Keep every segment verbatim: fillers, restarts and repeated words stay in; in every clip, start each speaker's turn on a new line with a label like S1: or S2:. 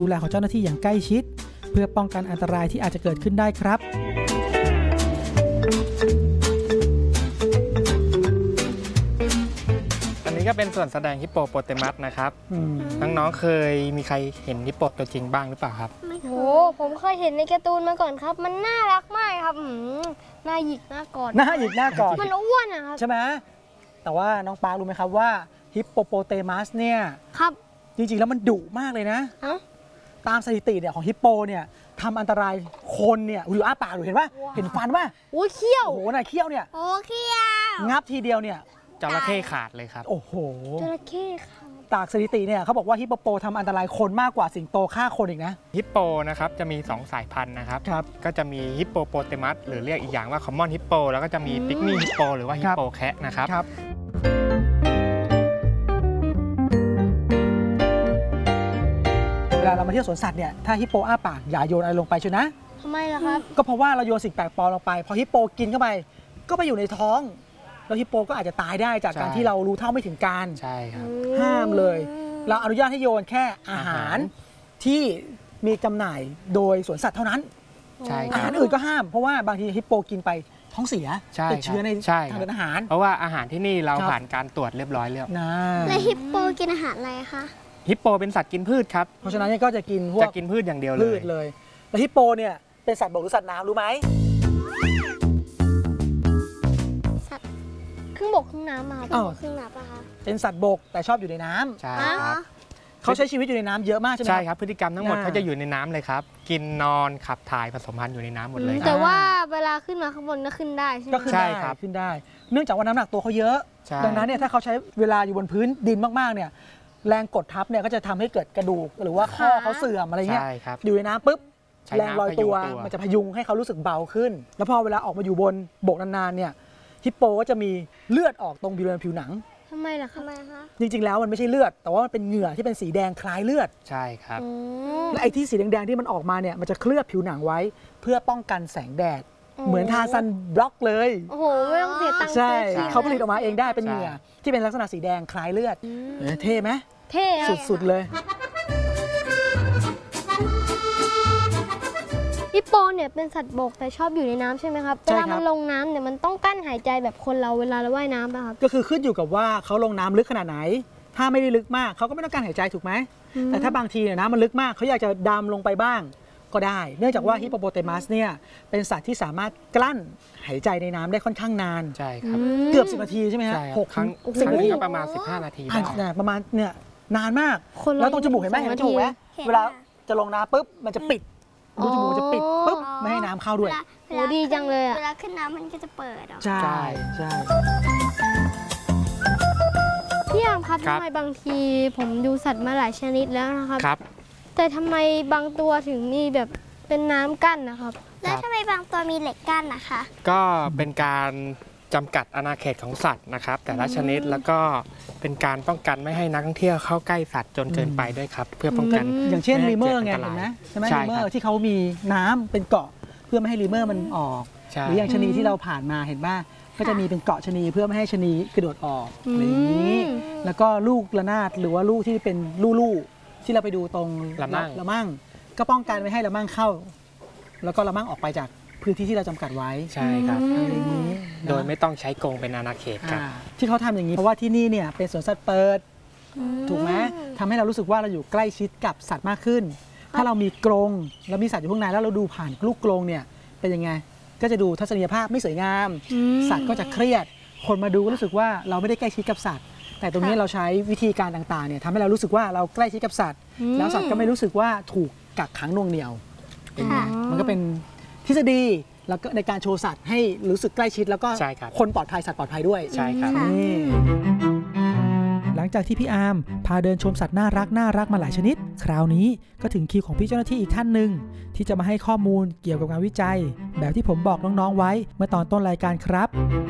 S1: ดูแลของเจ้าหน้าที่อย่างใกล้ชิดเพื่อป้องกันอันตรายที่อาจจะเกิดขึ้นได้ครับ
S2: อันนี้ก็เป็นส่วนแสดงฮิปโปโปเตมัสนะครับน้องๆเคยมีใครเห็นฮิปโปตัวจริงบ้างหรือเปล่าครับ
S3: โอ้ผมเคยเห็นในการ์ตูนมาก่อนครับมันน่ารักมากครับหน้าหยิกหน้ากอด
S1: หน้าหยิกหน้ากอด
S3: มันอ้วนนะครับ
S1: ใช่ไหมแต่ว่าน้องปาร์ครู้ไหมครับว่าฮิปโปโปเตมัสเนี่ย
S3: ครับ
S1: จริงๆแล้วมันดุมากเลยนะตามสถิติเนี่ยของฮิปโปเนี่ยทำอันตรายคนเนี่ยดูอ้าปากดูเห็นป่ะเห็นฟันป่ะ
S3: โอ้เขี้ยว
S1: โอ้โหน่ะเขี้ยวเนี่ย
S3: โอ้เขี้ยว
S1: งับทีเดียวเนี่ย
S2: จระเข้ขาดเลยครับ
S1: โอ้โห
S3: จระเข้ขาด
S1: ตากสถิติเนี่ยเขาบอกว่าฮิปโปทำอันตรายคนมากกว่าสิงโตฆ่าคนอีกนะ
S2: ฮิปโปนะครับจะมีสองสายพันธุ์นะครับก็จะมีฮิปโปโปเตมัสหรือเรียกอีกอย่างว่าคอมมอนฮิปโปแล้วก็จะมีปิกมี่ฮิปโปหรือว่าฮิปโปแคะนะครับ
S1: เวลาเรามาเที่ยวสวนสัตว์เนี่ยถ้าฮิปโปอ้าปากอย่าโยนอะไรลงไปเชียวนะ
S3: ทำไมล่ะครับ
S1: ก็เพราะว่าเราโยนสิ่งแปลกปลอมลงไปพอฮิปโปกินเข้าไปก็ไปอยู่ในท้องแล้วฮิปโปก็อาจจะตายได้จากการที่เรารู้เท่าไม่ถึงการ
S2: ใช่ครับ
S1: ห้ามเลยเราอนุญาตให้โยนแค่อาหารที่มีจำหน่ายโดยสวนสัตว์เท่านั้นอาหารอื่นก็ห้ามเพราะว่าบางทีฮิปโปกินไปท้องเสียติดเชื้อในทางเดินอาหาร
S2: เพราะว่าอาหารที่นี่เราผ่านการตรวจเรียบร้อยแล้ว
S3: แล้วฮิปโปกินอาหารอะไรคะ
S2: ฮิปโปเป็นสัตว์กินพืชครับ
S1: เพราะฉะนั้นก็จะกินพวก
S2: จะกินพืชอย่างเดียวเลย
S1: พืชเลยแล้วฮิปโปเนี่ยเป็นสัตว์บกหรือสัตว์น้ำรู้ไหม
S3: สัตว์ครึ่งบกครึ่งน้ำมาครึ่งบกครึ่งน้ำป่ะคะ
S1: เป็นสัตว์บกแต่ชอบอยู่ในน้ำ
S2: ใช่ครับ
S1: เขาใช้ชีวิตอยู่ในน้ำเยอะมากใช่ไหม
S2: ใช่ครับพฤติกรรมทั้งหมดเขาจะอยู่ในน้ำเลยครับกินนอนขับถ่ายผสมพันธุ์อยู่ในน้ำหมดเลย
S3: แต่ว่าเวลาขึ้นมาข้างบนก็ขึ้นได้ใช่ไหม
S1: ก็ขึ้นได้ครับขึ้นได้เนื่องจากว่าน้ำหนักตัวเขาเยอะดังนั้นเนี่ยถ้าเขาใช้เวลาอยู่บนพื้นดินมากๆเนี่ยแรงกดทับเนี่ยก็จะทำให้เกิดกระดูกหรือว่าข้อเขาเสื่อมอะไรเงี้ยอยู่ในน้ำปุ๊บแรงลอยตัวมันจะพยุงให้เขารู้สึกเบาขึ้นแล้วพอเวลาออกมาอยู่บนบกนานๆเนี่ยฮิปโปก็จะมีเลือดออกตรงบริเวณผิวหนัง
S3: ทำไมล่ะคะ
S1: จริงๆแล้วมันไม่ใช่เลือดแต่ว่ามันเป็นเหงื่อที่เป็นสีแดงคล้ายเลือด
S2: ใช่ครับ
S1: และไอ้ที่สีแดงๆที่มันออกมาเนี่ยมันจะเคลือบผิวหนังไว้เพื่อป้องกันแสงแดดเหมือนทาซันบล็อกเลย
S3: โอ้โหไม่ต้องเสียตังค์
S1: ใช่เขาผลิตออกมาเองได้เป็นเหงื่อที่เป็นลักษณะสีแดงคล้ายเลือดเท่ไหม
S3: เท่
S1: สุดๆเลย
S3: ฮิปโปเนี่ยเป็นสัตว์บกแต่ชอบอยู่ในน้ำใช่ไหมครับเวลามันลงน้ำเนี่ยมันต้องกั้นหายใจแบบคนเราเวลาเราว่ายน้ำป่ะครับ
S1: ก็คือขึ้นอยู่กับว่าเขาลงน้ำลึกขนาดไหนถ้าไม่ได้ลึกมากเขาก็ไม่ต้องการหายใจถูกไหมแต่ถ้าบางทีเนี่ยน้ำมันลึกมากเขาอยากจะดำลงไปบ้างก็ได้เนื่องจากว่าฮิปโปโปเตมัสเนี่ยเป็นสัตว์ที่สามารถกลั้นหายใจในน้ำได้ค่อนข้างนาน
S2: ใช่ครับ
S1: เกือบสิบนาทีใช่ไหมฮะ
S2: หกครั้งสิบนาทีก็ประมาณสิบห้านาที
S1: ประมาณเนี่ยนานมากแล้วตรงจมูกเห็นไหมเห็นจมูกไหมเวลาจะลงน้ำปุ๊บมันจะปิดรูจมูกจะปิดปุ๊บไม่ให้น้ำเข้าด้วย
S3: โอ้ดีจังเลยอะ
S4: เวลาขึ้นน้ำมันก็จะเปิด
S1: ใช่ใช่
S3: พี่ยามครับทำไมบางทีผมดูสัตว์มาหลายชนิดแล้วนะครับแต่ทำไมบางตัวถึงมีแบบเป็นน้ำกั้นนะครับ
S4: แล้วทำไมบางตัวมีเหล็กกั้นนะคะ
S2: ก็เป็นการจำกัดอาณาเขตของสัตว์นะครับแต่ละชนิดแล้วก็เป็นการป้องกันไม่ให้นักท่องเที่ยวเข้าใกล้สัตว์จนเกินไปด้วยครับเพื่อป้องกัน
S1: อย่างเช่นลีเมอร์ไงเห็นไหมใช่ไหมลีเมอร์ที่เขามีน้ำเป็นเกาะเพื่อไม่ให้ลีเมอร์มันออกหรืออย่างชนีที่เราผ่านมาเห็นบ้างก็จะมีเป็นเกาะชนีเพื่อไม่ให้ชนีกระโดดออกอะไรอย่างนี้แล้วก็ลูกระนาดหรือว่าลูกที่เป็นลู่ๆที่เราไปดูตรง
S2: ละมั่ง
S1: ละมั่งก็ป้องกันไม่ให้ละมั่งเข้าแล้วก็ละมั่งออกไปจากพื้นที่ที่เราจำกัดไว้
S2: ใช่ครับ
S1: อะไรอย่างนี้
S2: โดยไม่ต้องใช้กรงเป็นอาณาเขตครับ
S1: ที่เขาทำอย่างนี้เพราะว่าที่นี่เนี่ยเป็นสวนสัตว์เปิดถูกไหมทำให้เรารู้สึกว่าเราอยู่ใกล้ชิดกับสัตว์มากขึ้นถ้าเรามีกรงแล้วมีสัตว์อยู่ข้างในแล้วเราดูผ่านลูกกรงเนี่ยเป็นยังไงก็จะดูทัศนียภาพไม่สวยงามสัตว์ก็จะเครียดคนมาดูก็รู้สึกว่าเราไม่ได้ใกล้ชิดกับสัตว์แต่ตรงนี้เราใช้วิธีการต่างๆเนี่ยทำให้เรารู้สึกว่าเราใกล้ชิดกับสัตว์แล้วสัตว์ก็ไม่รู้สึกว่าถูกกักขังน่วงเหนี่ยวมันก็เป็นทฤษฎีแล้วก็ในการโชว์สัตว์ให้รู้สึกใกล้ชิดแล้วก็คนปลอดภัยสัตว์ปลอดภัยด้วย
S2: ใช่ครับ
S1: หลังจากที่พี่อาร์มพาเดินชมสัตว์น่ารักน่ารักมาหลายชนิดคราวนี้ก็ถึงคิวของพี่เจ้าหน้าที่อีกท่านหนึ่งที่จะมาให้ข้อมูลเกี่ยวกับงานวิจัยแบบที่ผมบอกน้องๆไว้เมื่อตอนต้นรายการครับ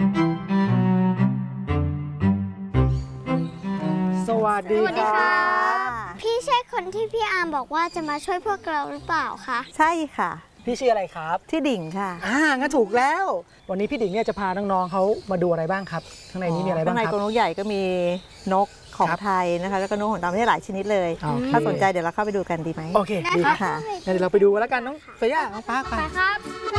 S1: สวัสดีครับ
S4: พี่ใช่คนที่พี่อาร์มบอกว่าจะมาช่วยพวกเราหรือเปล่าคะ
S5: ใช่ค่ะ
S1: พี่ชื่ออะไรครับ
S5: ที่ดิ่งค่ะ
S1: อ่างั้นถูกแล้ว วันนี้พี่ดิ่งเนี่ยจะพาน้องๆเขามาดูอะไรบ้างครับข้างในนี้มีอะไรบ้าง
S5: ข้างใน
S1: ครับ
S5: กรงนกใหญ่ก็มีนกของ
S1: ครับ
S5: ไทยนะคะแล้วก็นกของต่างประเทศหลายชนิดเลย
S1: โอเค
S5: ถ้าสนใจเดี๋ยวเราเข้าไปดูกันดีไหม
S1: โอเคดี
S5: ค่ะ
S1: งั้นเดี๋ยวเราไปดูกันแล้วกันน้องเฟย่าน้องปาร์คไป
S3: ไปครับ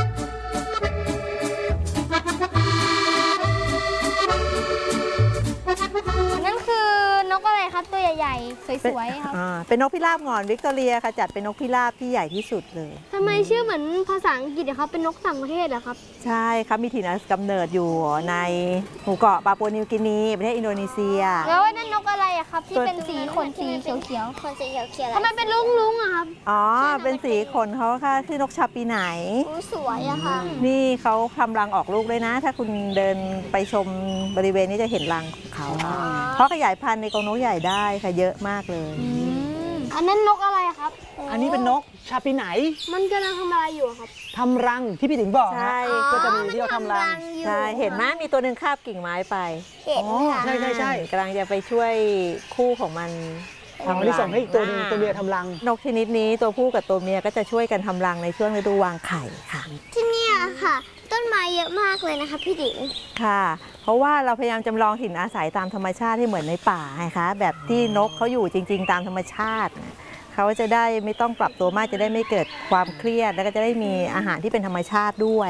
S3: นั่นคือนกอะไรครับตัวใหญ่ๆ สวยๆ ครับ
S5: อ่าเป็นนกพิราบหงอนวิกตอเรียค่ะจัดเป็นนกพิราบที่ใหญ่ที่สุดเลย
S3: ทำไมชื่อเหมือนภาษาอังกฤษอะครับ เป็นนกต่างประเทศเหรอครับ
S5: ใช่ครับมีถิ่นกำเนิดอยู่ในหมู่เกาะปาปัวนิวกินีประเทศอินโดนีเซีย
S3: แล้วนั่นนกอะไรอะครับ ที่เป็นสีขนสีเขียว
S4: คนสีเขียวๆ
S3: ๆทำไมเป็นลุงๆอะครับ
S5: อ๋อ เป็นสีขนเขาค่ะชื่อนกชาปีไหน
S4: อู้สวยอะค่ะ
S5: นี่เขาทำรังออกลูกเลยนะ ถ้าคุณเดินไปชมบริเวณนี้จะเห็นรังของเขาค่ะเพราะขยายพันธุ์ในกรงนกใหญ่ได้ค่ะเยอะมากเลย
S3: อันนั้นนกอะไรอะครับ
S1: อันนี้เป็นนกชาปีไหน
S3: มันกำลังทำอะไรอยู่อะครับ
S1: ทำรังที่พี่ดิ่งบอก
S5: ใช่
S1: นะก็จะมีที่เขาทำรัง
S5: ใช่เห็นไหมมีตัวหนึ่งคาบกิ่งไม้ไป
S4: เห็น
S1: อ๋อ
S4: ค่ะ
S1: ใช่ใช่ใช่
S5: กำลังจะไปช่วยคู่ของมัน
S1: ทำที่ส่งให้อีกตัวหนึงตัวเมียทำรัง
S5: นกชนิดนี้ตัวผู้กับตัวเมียก็จะช่วยกันทำรังในช่วงฤดูวางไข่ค่ะ
S4: ที่เนี่ยค่ะ ต้นไม้เยอะมากเลยนะคะพี่ดิง
S5: ค่ะ เพราะว่าเราพยายามจำลองถิ่นอาศัยตามธรรมชาติให้เหมือนในป่าไงคะแบบที่นกเขาอยู่จริง ๆ ตามธรรมชาตินะเขาจะได้ไม่ต้องปรับตัวมากจะได้ไม่เกิดความเครียด แล้วก็จะได้มีอาหารที่เป็นธรรมชาติด้วย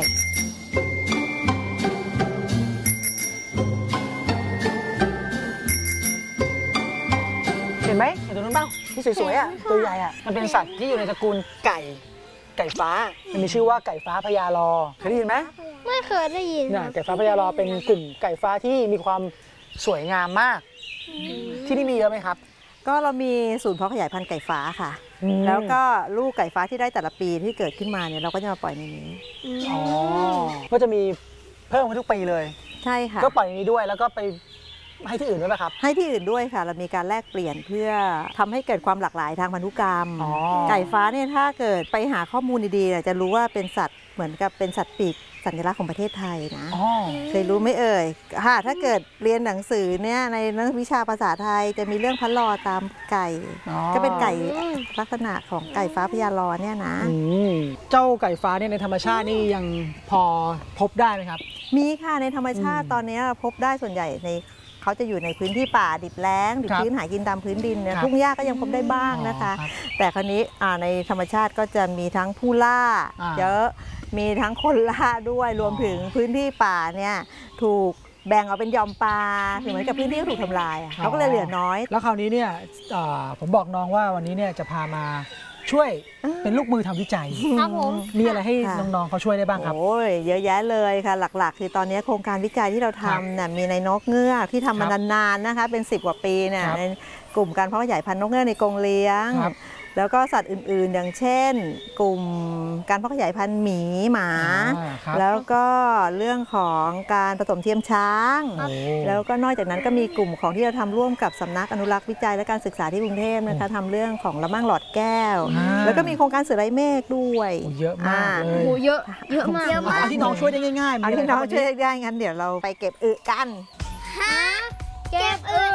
S1: เห็นไหมเห็นตัวนั้นเปล่าที่สวยๆอ่ะตัวใหญ่อ่ะมันเป็นสัตว์ที่อยู่ในตระกูลไก่ไก่ฟ้ามันมีชื่อว่าไก่ฟ้าพญารอเคยได้ยินไหม
S3: ไม่เคยได้ยิน
S1: เนี่ยไก่ฟ้าพญารอเป็นกลุ่มไก่ฟ้าที่มีความสวยงามมาก ที่นี่มีเยอะไหมครับ
S5: ก็เรามีศูนย์เพาะขยายพันธุ์ไก่ฟ้าค่ะ
S1: อืม
S5: แล้วก็ลูกไก่ฟ้าที่ได้แต่ละปีที่เกิดขึ้นมาเนี่ยเราก็จะมาปล่อยในนี้
S1: อ๋อก็จะมีเพิ่มขึ้นทุกปีเลย
S5: ใช่ค่ะ
S1: ก็ปล่อยในนี้ด้วยแล้วก็ไปให้ที่อื่นด้วยป่ะครับ
S5: ให้ที่อื่นด้วยค่ะ เรามีการแลกเปลี่ยนเพื่อทำให้เกิดความหลากหลายทางพันธุกรรม
S1: อ๋อ
S5: ไก่ฟ้าเนี่ยถ้าเกิดไปหาข้อมูลดีๆเนี่ยจะรู้ว่าเป็นสัตว์เหมือนกับเป็นสัตว์ปีกสัญลักษณ์ของประเทศไทยนะ
S1: อ๋อ
S5: เคยรู้ไหมเอ่ยค่ะถ้าเกิดเรียนหนังสือเนี่ยในนักวิชาภาษาไทยจะมีเรื่องพันลอตามไก่
S1: อ๋อ
S5: ก็เป็นไก่ลักษณะของไก่ฟ้าพญารอเนี่ยนะ
S1: อืมเจ้าไก่ฟ้าเนี่ยในธรรมชาตินี่ยังพอพบได้ไหมครับ
S5: มีค่ะในธรรมชาติ
S1: อืม
S5: ตอนนี้พบได้ส่วนใหญ่ในเขาจะอยู่ในพื้นที่ป่าดิบแล้งดิบ
S1: ครับ
S5: ชื้นหากินตามพื้นดินเนี่ย
S1: ครับ
S5: ทุ่งหญ้าก็ยังพบได้บ้างนะคะ
S1: อ๋อครับ
S5: แต่คราวนี้อ่าในธรรมชาติก็จะมีทั้งผู้ล่า
S1: อ่า
S5: เยอะมีทั้งคนล่าด้วยรวมถึงพื้นที่ป่าเนี่ยถูกแบ่งออกเป็นหย่อมป่าเหมือนกับพื้นที่ที่ถูกทำลายอะเขาก็เลยเหลือน้อย
S1: แล้วคราวนี้เนี่ยเอ่อผมบอกน้องว่าวันนี้เนี่ยจะพามาช่วยเป็นลูกมือทำวิจัย
S3: ครับผม
S1: มีอะไรให้
S5: ค่ะ
S1: น้องๆเขาช่วยได้บ้างครับ
S5: โอ้ยเยอะแยะเลยค่ะหลักๆ คือตอนนี้โครงการวิจัยที่เราทำเนี่ยมีในนกเงือกที่ทำมา
S1: ครับ
S5: นานๆนะคะเป็นสิบกว่าปีเนี่ย
S1: ครับ
S5: ในกลุ่มการเพาะขยายพันธุ์นกเงือกในกรงเลี้ยง
S1: ครับ
S5: แล้วก็สัตว์อื่นๆ อย่างเช่น กลุ่มการเพาะขยายพันธุ์หมีหมา
S1: อ่าครับ
S5: แล้วก็เรื่องของการผสมเทียมช้าง
S1: โอ้
S5: แล้วก็นอกจากนั้นก็มีกลุ่มของที่เราทำร่วมกับสำนักอนุรักษ์วิจัยและการศึกษาที่กรุงเทพนะคะทำเรื่องของละมั่งหลอดแก้ว
S1: อ่า
S5: แล้วก็มีโครงการเสือไร้เมฆด้วย
S1: โอ้เยอะมากเล
S3: โอ้
S1: ย
S3: โหเยอะ เยอะมาก
S1: เอาที่น้องช่วยได้ง่ายๆมี
S5: อัน
S1: อะไร
S5: ที่
S1: ค
S5: น้
S1: รั
S5: อบ ง
S1: วัน
S5: ช่
S1: นี้
S5: วยได้งั้นเดี๋ยวเราไปเก็บอึกัน
S4: เก็บอึ